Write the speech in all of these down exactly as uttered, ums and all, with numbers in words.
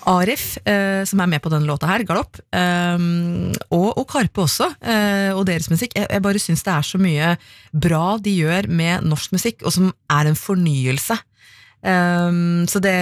Arif, eh, som er med på denne låta her, Galopp, eh, og, og Karpe også, eh, og deres musikk. Jeg, jeg bare synes det er så mye bra de gjør med norsk musikk, og som er en fornyelse. Eh, så det,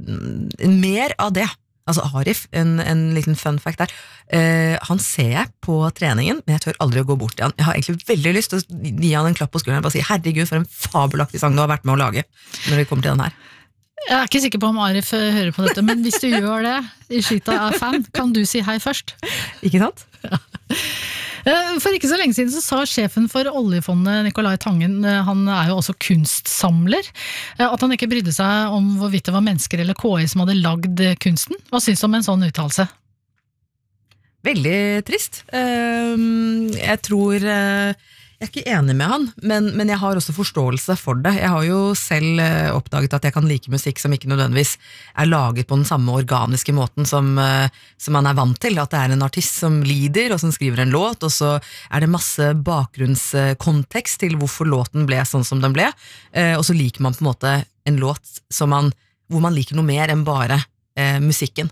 mer av det. Altså Arif, en, en liten fun fact der, eh, han ser jeg på treningen, men jeg tør aldri å gå bort til han. Jeg har egentlig veldig lyst til å gi han en klapp på skulderen og bare si, herregud, for en fabelaktig sang du har vært med å lage, når vi kommer til den her. Jeg er ikke sikker på om Arif hører på dette, men hvis du gjør det, Ishita er fan, kan du si hei først? Ikke sant? Ja. For ikke så lenge siden så sa sjefen for oljefondet, Nicolai Tangen, han er jo også kunstsamler, at han ikke brydde seg om hvorvidt det var mennesker eller K I som hadde lagd kunsten. Hva synes du om en sånn uttalelse? Veldig trist. Jeg tror... Jeg er ikke enig med han, men, men jeg har også forståelse for det. Jeg har jo selv oppdaget at jeg kan like musikk som ikke nødvendigvis er laget på den samme organiske måten som, som man er vant til. At det er en artist som lider, og som skriver en låt, og så er det masse bakgrunnskontekst til hvorfor låten ble sånn som den ble. Og så liker man på en måte en låt som man, hvor man liker noe mer enn bare eh, musikken.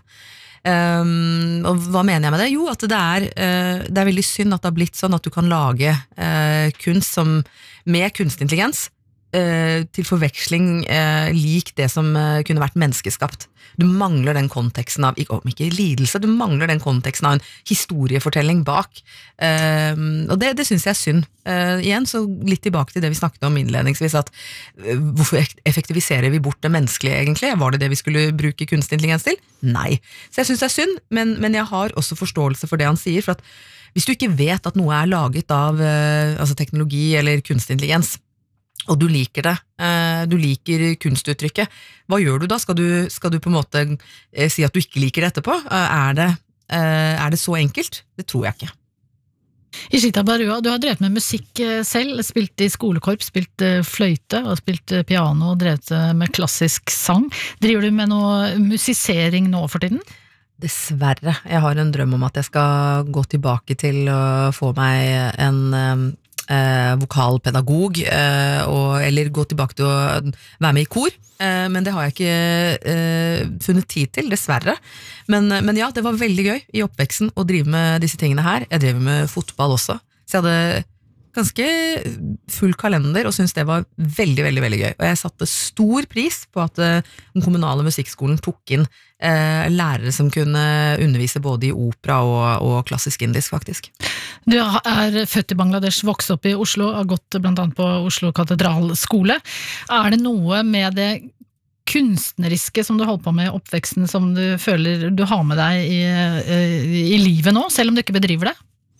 Um, og hva mener jeg med det? Jo, at det er, uh, det er veldig synd at det har blitt sånn at du kan lage uh, kunst som, med kunstig intelligens uh, til forveksling uh, lik det som uh, kunne vært menneskeskapt. Du mangler den konteksten av, ikke, ikke lidelse, du mangler den konteksten av en historiefortelling bak. Uh, og det, det synes jeg er synd. Uh, igjen, så litt tilbake til det vi snakket om innledningsvis, at uh, hvorfor effektiviserer vi bort det menneskelige egentlig? Var det det vi skulle bruke kunstig intelligens til? Nei. Så jeg synes det er synd, men, men jeg har også forståelse for det han sier, for at hvis du ikke vet at noe er laget av uh, altså teknologi eller kunstig intelligens, og du liker det, uh, du liker kunstuttrykket, hva gjør du da? Skal du, skal du på en måte uh, si at du ikke liker det etterpå? Uh, er det, uh, er det så enkelt? Det tror jeg ikke. Ishita Barua, du har drevet med musikk selv, spilt i skolekorps, spilt fløyte og spilt piano og drevet med klassisk sang. Driver du med noe musisering nå for tiden? Dessverre. Jeg har en drøm om at jeg skal gå tilbake til å få meg en eh, vokalpedagog, eh, og, eller gå tilbake til å være med i kor. Eh, men det har jeg ikke eh, funnet tid til, dessverre. Men, men ja, det var veldig gøy i oppveksten å drive med disse tingene her. Jeg drev med fotball også, så jeg hadde ganske full kalender og syntes det var veldig, veldig, veldig gøy. Og jeg satte stor pris på at uh, den kommunale musikkskolen tok inn uh, lærere som kunne undervise både i opera og, og klassisk indisk, faktisk. Du er født i Bangladesh, vokst opp i Oslo, har gått blant annet på Oslo Katedralskole. Er det noe med det kunstneriske som du holdt på med i oppveksten som du føler du har med deg i, i, i livet nå, selv om du ikke bedriver det?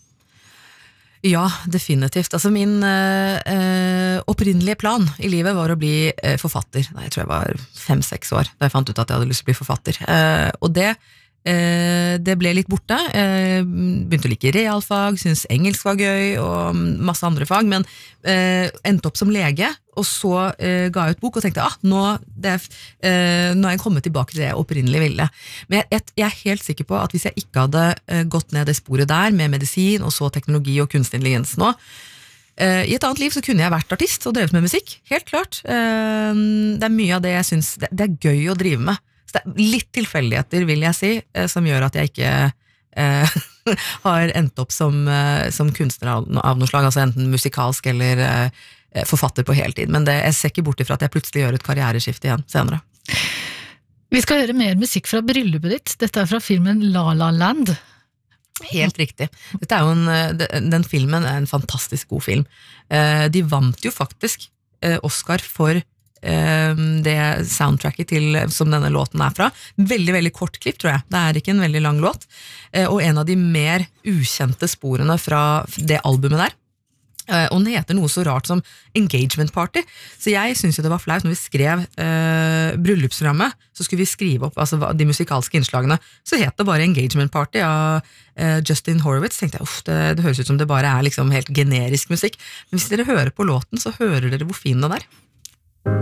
Ja, definitivt. Altså min eh, opprinnelige plan i livet var å bli eh, forfatter. Nei, jeg tror jeg var fem-seks år da jeg fant ut at jeg hadde lyst til å bli forfatter. Eh, og det, eh, det ble litt borte. Eh, begynte å like realfag, syntes engelsk var gøy og masse andre fag, men eh, endte opp som lege, og så eh, ga jeg ut bok og tenkte, ah, nå, det, eh, nå er jeg kommet tilbake til det jeg opprinnelig ville. Men jeg, jeg, jeg er helt sikker på at hvis jeg ikke hadde eh, gått ned det sporet der med medisin og så teknologi og kunstig intelligens nå, eh, i et annet liv så kunne jeg vært artist og drevet med musikk, helt klart. Eh, det er mye av det jeg synes det, det er gøy å drive med. Så det er litt tilfeldigheter, vil jeg si, eh, som gjør at jeg ikke eh, har endt opp som, eh, som kunstner av, av noe slag, altså enten musikalsk eller eh, forfatter på heltid, men det, jeg ser ikke bort ifra at jeg plutselig gjør et karriereskifte igjen senere. Vi skal høre mer musikk fra bryllupet ditt. Dette er fra filmen La La Land. Helt riktig. Dette er jo en, den filmen er en fantastisk god film. De vant jo faktisk Oscar for det soundtracket til, som denne låten er fra. Veldig, veldig kort klipp, tror jeg. Det er ikke en veldig lang låt. Og en av de mer ukjente sporene fra det albumet der. Og den heter noe så rart som Engagement Party. Så jeg synes jo det var flaut når vi skrev uh, bryllupsprogrammet, så skulle vi skrive opp altså, de musikalske innslagene. Så het det bare Engagement Party av uh, Justin Horowitz. Tenkte jeg, uff, det, det høres ut som det bare er liksom helt generisk musikk. Men hvis dere hører på låten, så hører dere hvor fin den er.